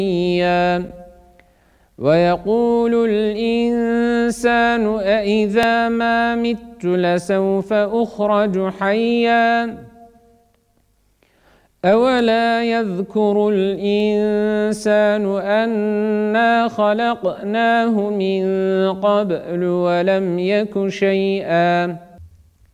حيا ويقول الإنسان أإذا ما مت لسوف أخرج حيا أولا يذكر الإنسان أنا خلقناه من قبل ولم يك شيئا